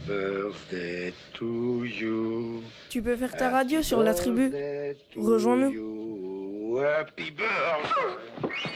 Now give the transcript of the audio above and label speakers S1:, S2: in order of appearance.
S1: birthday to you.
S2: Tu peux faire ta radio sur la tribu.
S1: Birthday to
S2: Rejoins-nous.
S1: you. Happy birthday.